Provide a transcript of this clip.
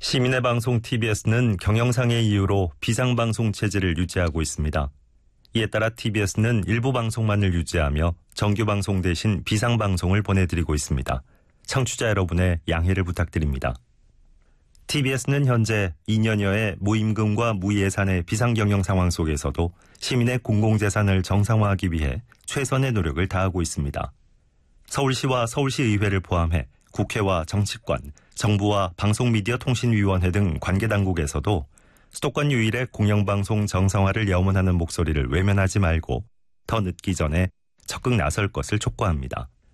시민의 방송 TBS는 경영상의 이유로 비상방송 체제를 유지하고 있습니다. 이에 따라 TBS는 일부 방송만을 유지하며 정규방송 대신 비상방송을 보내드리고 있습니다. 청취자 여러분의 양해를 부탁드립니다. TBS는 현재 2년여의 무임금과 무예산의 비상경영 상황 속에서도 시민의 공공재산을 정상화하기 위해 최선의 노력을 다하고 있습니다. 서울시와 서울시의회를 포함해 국회와 정치권, 정부와 방송미디어통신위원회 등 관계당국에서도 수도권 유일의 공영방송 정상화를 염원하는 목소리를 외면하지 말고 더 늦기 전에 적극 나설 것을 촉구합니다.